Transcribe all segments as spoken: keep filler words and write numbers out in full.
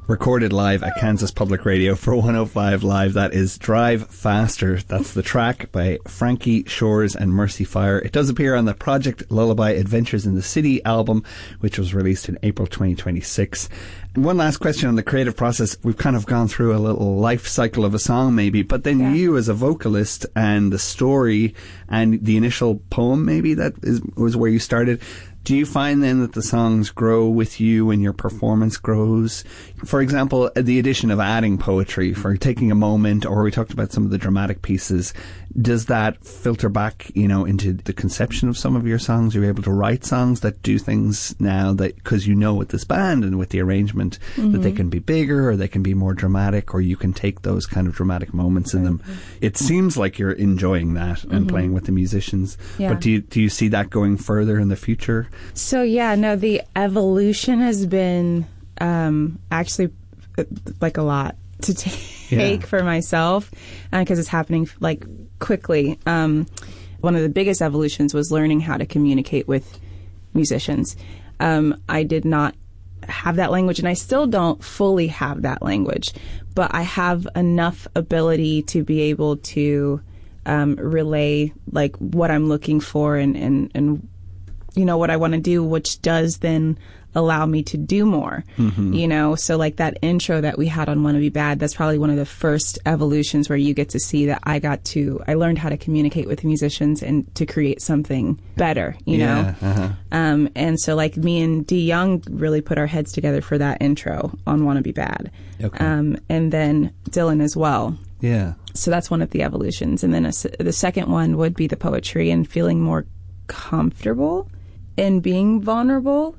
recorded live at Kansas Public Radio for one oh five Live. That is Drive Faster. That's the track by Frankie Shores and Mercy Fire. It does appear on the Project Lullaby Adventures in the City album, which was released in April twenty twenty-six. And one last question on the creative process. We've kind of gone through a little life cycle of a song maybe, but then yeah. you as a vocalist and the story and the initial poem maybe that is, was where you started. Do you find then that the songs grow with you and your performance grows? For example, the addition of adding poetry, for taking a moment, or we talked about some of the dramatic pieces, does that filter back, you know, into the conception of some of your songs? Are you able to write songs that do things now that, because you know with this band and with the arrangement, mm-hmm. that they can be bigger or they can be more dramatic, or you can take those kind of dramatic moments in them? It seems like you're enjoying that and mm-hmm. playing with the musicians. Yeah. But do you, do you see that going further in the future? So yeah, no, the evolution has been um, actually uh, like a lot to take yeah. for myself, because uh, it's happening like quickly. Um, one of the biggest evolutions was learning how to communicate with musicians. Um, I did not have that language, and I still don't fully have that language, but I have enough ability to be able to um, relay like what I'm looking for and and and. you know, what I want to do, which does then allow me to do more, mm-hmm. you know? So like that intro that we had on Wanna Be Bad, that's probably one of the first evolutions where you get to see that I got to, I learned how to communicate with musicians and to create something better, you yeah, know? Uh-huh. Um, and so like me and Dee Young really put our heads together for that intro on Wanna Be Bad. Okay. Um, and then Dylan as well. Yeah. So that's one of the evolutions. And then a, the second one would be the poetry and feeling more comfortable in being vulnerable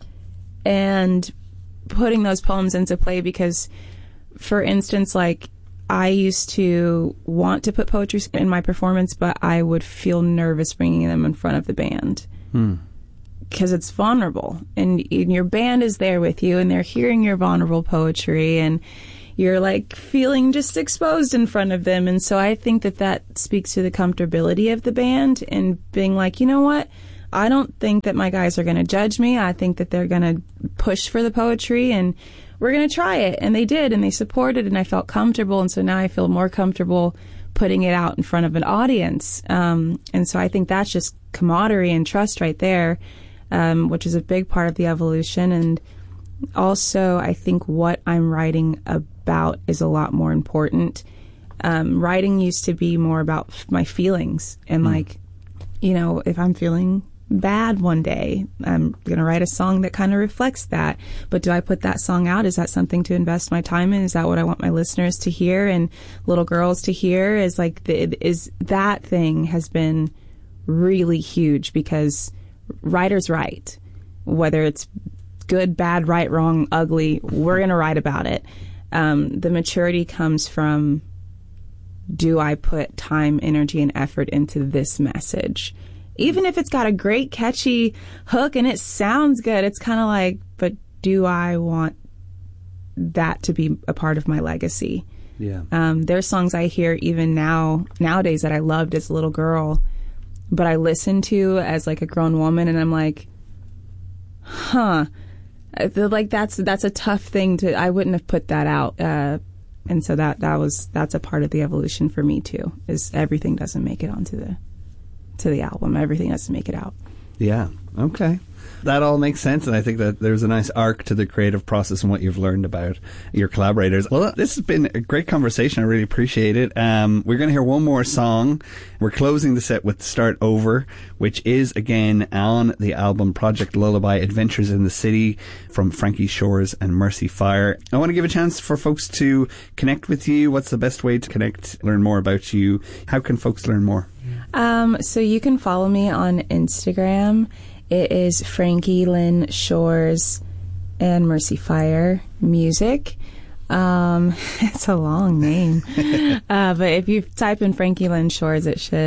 and putting those poems into play, because, for instance, like I used to want to put poetry in my performance, but I would feel nervous bringing them in front of the band because hmm. it's vulnerable, and, and your band is there with you and they're hearing your vulnerable poetry, and you're like feeling just exposed in front of them. And so I think that that speaks to the comfortability of the band and being like, you know what? I don't think that my guys are going to judge me. I think that they're going to push for the poetry, and we're going to try it. And they did, and they supported, and I felt comfortable. And so now I feel more comfortable putting it out in front of an audience. Um, and so I think that's just camaraderie and trust right there, um, which is a big part of the evolution. And also, I think what I'm writing about is a lot more important. Um, writing used to be more about f- my feelings and mm. like, you know, if I'm feeling bad one day, I'm going to write a song that kind of reflects that. But do I put that song out? Is that something to invest my time in? Is that what I want my listeners to hear and little girls to hear? Is like, the, is that thing has been really huge, because writers write, whether it's good, bad, right, wrong, ugly, we're going to write about it. Um, the maturity comes from, do I put time, energy, and effort into this message? Even if it's got a great catchy hook and it sounds good, it's kind of like, but do I want that to be a part of my legacy? Yeah. Um, there's songs I hear even now, nowadays, that I loved as a little girl, but I listen to as like a grown woman, and I'm like, huh. I feel like that's that's a tough thing to, I wouldn't have put that out. Uh, and so that, that was, that's a part of the evolution for me too, is everything doesn't make it onto the, to the album. Everything has to make it out. Yeah. Okay. That all makes sense, and I think that there's a nice arc to the creative process and what you've learned about your collaborators. Well, this has been a great conversation. I really appreciate it. Um, we're going to hear one more song. We're closing the set with Start Over, which is, again, on the album Project Lullaby Adventures in the City from Frankie Shores and Mercy Fire. I want to give a chance for folks to connect with you. What's the best way to connect, learn more about you? How can folks learn more? Um, so you can follow me on Instagram. It is Frankie Lynn Shores and Mercy Fire Music. Um, it's a long name. uh, but if you type in Frankie Lynn Shores, it should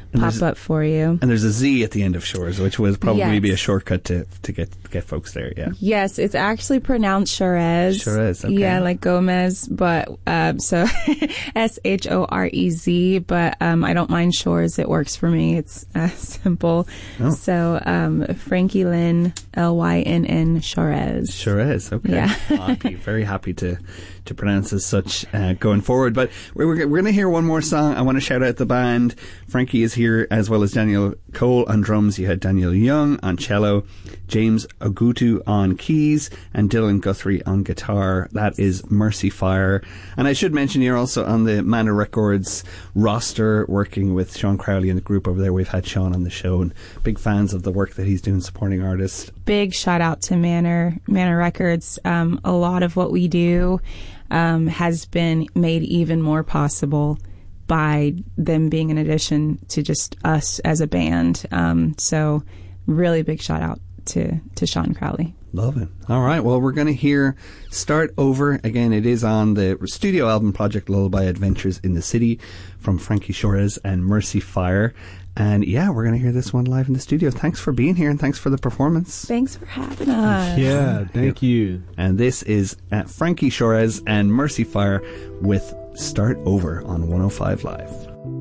pop up for you. And there's a Z at the end of Shores, which would probably yes. be a shortcut to to get get folks there. Yeah. Yes, it's actually pronounced Shorez. Shorez, okay. Yeah, like Gomez, but um, so S H O R E Z. But um, I don't mind Shores. It works for me. It's uh, simple. Oh. So um, Frankie Lynn, L Y N N Shorez. Shorez. Okay. Yeah. I'll be very happy to to pronounce as such uh, going forward. But we're we're going to hear one more song. I want to shout out the band. Frankie is here, as well as Daniel Cole on drums. You had Daniel Young on cello, James Ogutu on keys, and Dylan Guthrie on guitar. That is Mercy Fire. And I should mention you're also on the Manor Records roster, working with Sean Crowley and the group over there. We've had Sean on the show, and big fans of the work that he's doing supporting artists. Big shout out to Manor, Manor Records. Um, a lot of what we do um, has been made even more possible by them being an addition to just us as a band. Um, so really big shout out to, to Sean Crowley. Love it. All right. Well, we're going to hear Start Over. Again, it is on the studio album Project Lullaby Adventures in the City from Frankie Shores and Mercy Fire. And yeah, we're going to hear this one live in the studio. Thanks for being here and thanks for the performance. Thanks for having us. Yeah, thank you. And this is uh, Frankie Shores and Mercy Fire with Start Over on one oh five Live.